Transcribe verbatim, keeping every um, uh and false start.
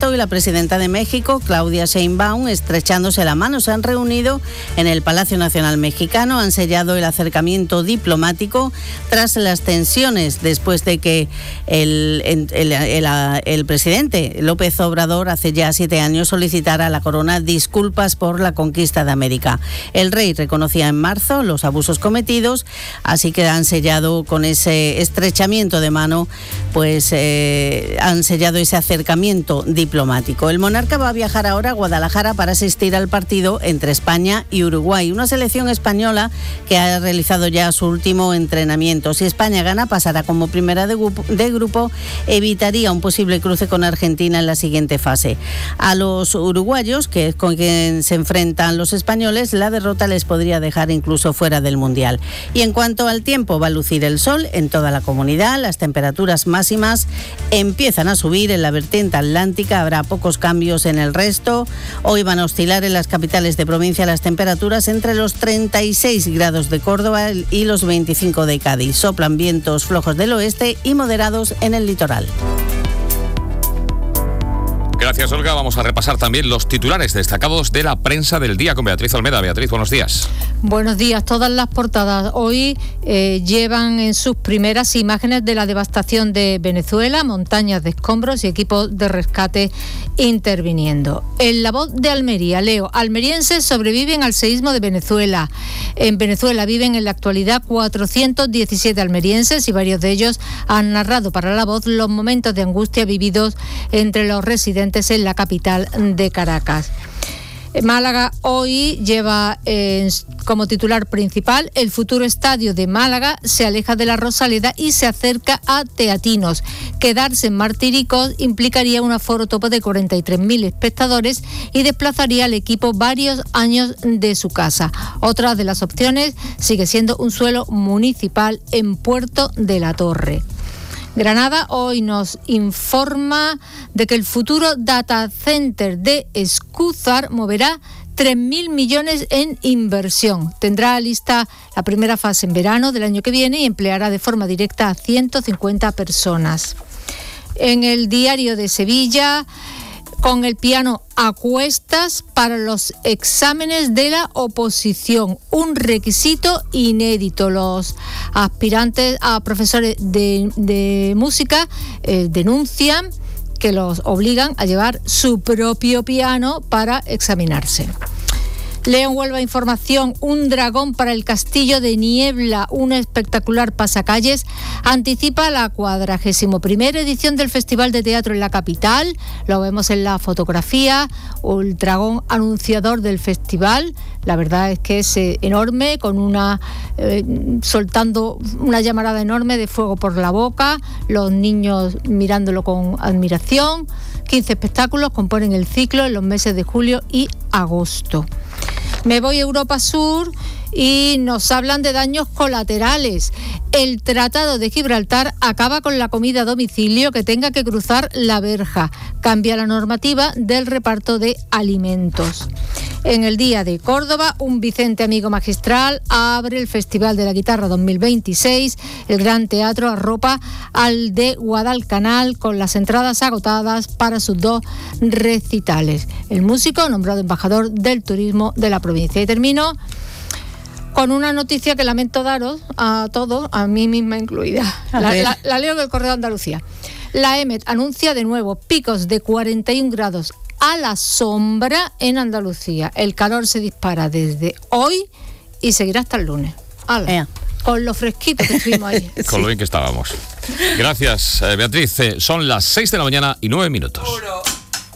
Nieto y la presidenta de México, Claudia Sheinbaum, estrechándose la mano. Se han reunido en el Palacio Nacional Mexicano, han sellado el acercamiento diplomático tras las tensiones después de que el, el, el, el, el presidente López Obrador hace ya siete años solicitara a la corona disculpas por la conquista de América. El rey reconocía en marzo los abusos cometidos, así que han sellado con ese estrechamiento de mano, pues eh, han sellado ese acercamiento diplomático. El monarca va a viajar ahora a Guadalajara para asistir al partido entre España y Uruguay, una selección española que ha realizado ya su último entrenamiento. Si España gana, pasará como primera de grupo, de grupo, evitaría un posible cruce con Argentina en la siguiente fase. A los uruguayos, que es con quien se enfrentan los españoles, la derrota les podría dejar incluso fuera del Mundial. Y en cuanto al tiempo, va a lucir el sol en toda la comunidad. Las temperaturas máximas empiezan a subir en la vertiente atlántica, habrá pocos cambios en el resto. Hoy van a oscilar en las capitales de provincia las temperaturas entre los treinta y seis grados de Córdoba y los veinticinco de Cádiz. Soplan vientos flojos del oeste y moderados en el litoral. Gracias, Olga. Vamos a repasar también los titulares destacados de la prensa del día con Beatriz Olmeda. Beatriz, buenos días. Buenos días. Todas las portadas hoy eh, llevan en sus primeras imágenes de la devastación de Venezuela, montañas de escombros y equipos de rescate interviniendo. En La Voz de Almería, leo: almerienses sobreviven al seísmo de Venezuela. En Venezuela viven en la actualidad cuatrocientos diecisiete almerienses y varios de ellos han narrado para La Voz los momentos de angustia vividos entre los residentes en la capital de Caracas. Málaga hoy lleva eh, como titular principal: el futuro estadio de Málaga se aleja de la Rosaleda y se acerca a Teatinos. Quedarse en Martiricos implicaría un aforo tope de cuarenta y tres mil espectadores y desplazaría al equipo varios años de su casa. Otra de las opciones sigue siendo un suelo municipal en Puerto de la Torre. Granada hoy nos informa de que el futuro data center de Escúzar moverá tres mil millones en inversión. Tendrá lista la primera fase en verano del año que viene y empleará de forma directa a ciento cincuenta personas. En el Diario de Sevilla, con el piano a cuestas para los exámenes de la oposición, un requisito inédito. Los aspirantes a profesores de, de música eh, denuncian que los obligan a llevar su propio piano para examinarse. Leo en Huelva Información: un dragón para el Castillo de Niebla, un espectacular pasacalles, anticipa la cuadragésimo primera edición del Festival de Teatro en la capital. Lo vemos en la fotografía, el dragón anunciador del festival. La verdad es que es eh, enorme, con una eh, soltando una llamarada enorme de fuego por la boca, los niños mirándolo con admiración. quince espectáculos componen el ciclo en los meses de julio y agosto. Me voy a Europa Sur y nos hablan de daños colaterales. El Tratado de Gibraltar acaba con la comida a domicilio que tenga que cruzar la verja. Cambia la normativa del reparto de alimentos. En el Día de Córdoba, un Vicente Amigo magistral abre el Festival de la Guitarra dos mil veintiséis. El Gran Teatro arropa al de Guadalcanal con las entradas agotadas para sus dos recitales. El músico nombrado embajador del turismo de la provincia. Y termino con una noticia que lamento daros a todos, a mí misma incluida. La, la, la leo del Correo de Andalucía. La EMET anuncia de nuevo picos de cuarenta y un grados a la sombra en Andalucía. El calor se dispara desde hoy y seguirá hasta el lunes. ¡Hala! Con lo fresquito que estuvimos ahí. Con lo bien que estábamos. Gracias, Beatriz. Son las seis de la mañana y nueve minutos.